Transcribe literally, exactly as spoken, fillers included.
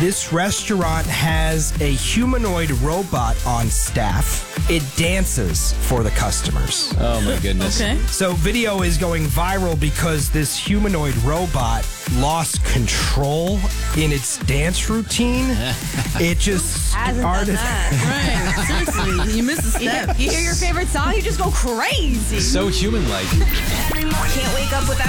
This restaurant has a humanoid robot on staff. It dances for the customers. Oh, my goodness. Okay. So video is going viral because this humanoid robot lost control in its dance routine. It just Hasn't done started. that. Right. Seriously, you missed a You, step. you hear your favorite song, you just go crazy. So human-like. Can't wake up without